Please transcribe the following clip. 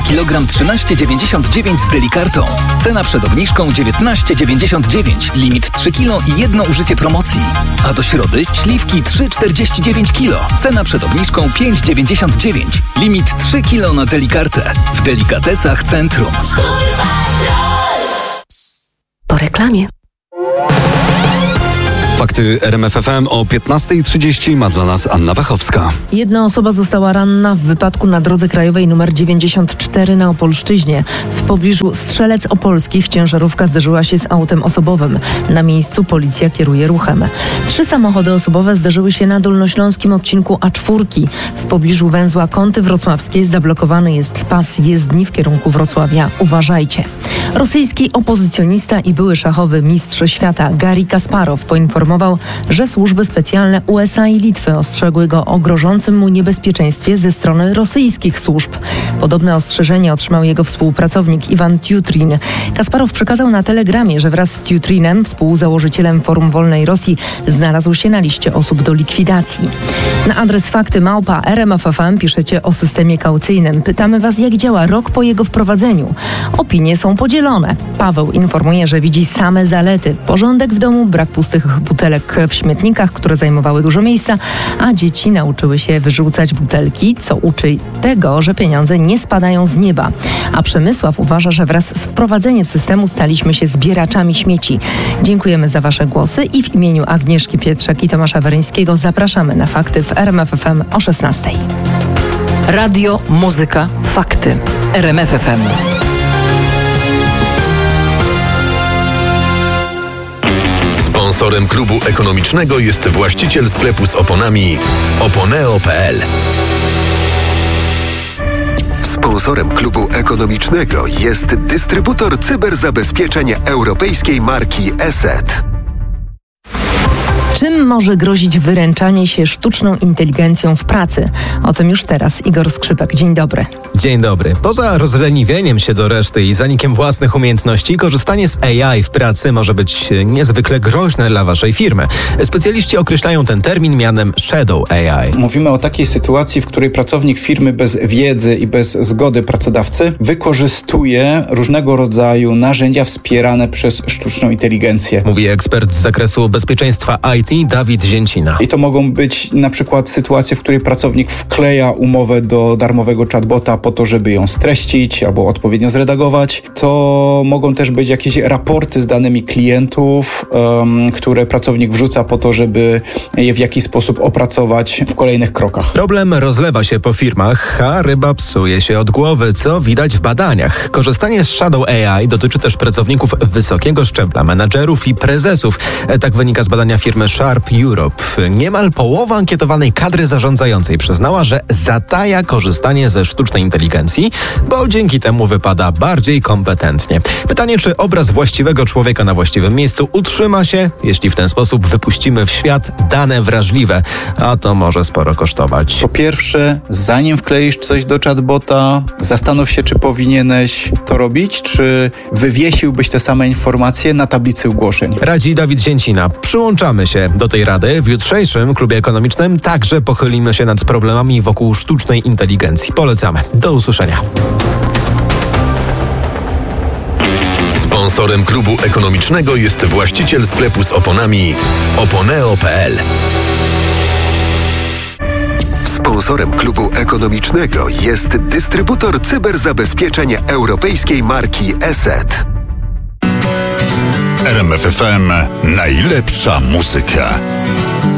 kilogram 13,99 z Delikartą. Cena przed obniżką 19,99. Limit 3 kg i jedno użycie promocji. A do środy śliwki 3,49 kg. Cena przed obniżką 5,99. Limit 3 kg na Delikartę. W Delikatesach Centrum. Po reklamie. Fakty RMF FM o 15:30 ma dla nas Anna Wachowska. Jedna osoba została ranna w wypadku na drodze krajowej nr 94 na Opolszczyźnie. W pobliżu Strzelec Opolskich ciężarówka zderzyła się z autem osobowym. Na miejscu policja kieruje ruchem. 3 samochody osobowe zderzyły się na dolnośląskim odcinku A4. W pobliżu węzła Kąty Wrocławskie zablokowany jest pas jezdni w kierunku Wrocławia. Uważajcie. Rosyjski opozycjonista i były szachowy mistrz świata Garry Kasparow poinformował, że służby specjalne USA i Litwy ostrzegły go o grożącym mu niebezpieczeństwie ze strony rosyjskich służb. Podobne ostrzeżenie otrzymał jego współpracownik Iwan Tjutrin. Kasparow przekazał na Telegramie, że wraz z Tjutrinem, współzałożycielem Forum Wolnej Rosji, znalazł się na liście osób do likwidacji. Na adres fakty@rmf.fm piszecie o systemie kaucyjnym. Pytamy Was, jak działa rok po jego wprowadzeniu. Opinie są podzielone. Paweł informuje, że widzi same zalety. Porządek w domu, brak pustych butelek w śmietnikach, które zajmowały dużo miejsca, a dzieci nauczyły się wyrzucać butelki, co uczy tego, że pieniądze nie spadają z nieba. A Przemysław uważa, że wraz z wprowadzeniem systemu staliśmy się zbieraczami śmieci. Dziękujemy za Wasze głosy i w imieniu Agnieszki Pietrzak i Tomasza Weryńskiego zapraszamy na Fakty w RMF FM o 16:00. Radio, muzyka, fakty. RMF FM. Sponsorem klubu ekonomicznego jest właściciel sklepu z oponami oponeo.pl. Sponsorem klubu ekonomicznego jest dystrybutor cyberzabezpieczeń europejskiej marki ESET. Czym może grozić wyręczanie się sztuczną inteligencją w pracy? O tym już teraz Igor Skrzypek. Dzień dobry. Dzień dobry. Poza rozleniwieniem się do reszty i zanikiem własnych umiejętności, korzystanie z AI w pracy może być niezwykle groźne dla waszej firmy. Specjaliści określają ten termin mianem Shadow AI. Mówimy o takiej sytuacji, w której pracownik firmy bez wiedzy i bez zgody pracodawcy wykorzystuje różnego rodzaju narzędzia wspierane przez sztuczną inteligencję. Mówi ekspert z zakresu bezpieczeństwa IT Dawid Zięcina. I to mogą być na przykład sytuacje, w której pracownik wkleja umowę do darmowego chatbota po to, żeby ją streścić albo odpowiednio zredagować. To mogą też być jakieś raporty z danymi klientów, które pracownik wrzuca po to, żeby je w jakiś sposób opracować w kolejnych krokach. Problem rozlewa się po firmach, a ryba psuje się od głowy, co widać w badaniach. Korzystanie z Shadow AI dotyczy też pracowników wysokiego szczebla, menadżerów i prezesów. Tak wynika z badania firmy Sharp Europe. Niemal połowa ankietowanej kadry zarządzającej przyznała, że zataja korzystanie ze sztucznej inteligencji, bo dzięki temu wypada bardziej kompetentnie. Pytanie, czy obraz właściwego człowieka na właściwym miejscu utrzyma się, jeśli w ten sposób wypuścimy w świat dane wrażliwe, a to może sporo kosztować. Po pierwsze, zanim wkleisz coś do chatbota, zastanów się, czy powinieneś to robić, czy wywiesiłbyś te same informacje na tablicy ogłoszeń. Radzi Dawid Zięcina. Przyłączamy się do tej rady. W jutrzejszym klubie ekonomicznym także pochylimy się nad problemami wokół sztucznej inteligencji. Polecamy. Do usłyszenia. Sponsorem klubu ekonomicznego jest właściciel sklepu z oponami oponeo.pl. Sponsorem klubu ekonomicznego jest dystrybutor cyberzabezpieczeń europejskiej marki ESET. RMF FM. Najlepsza muzyka.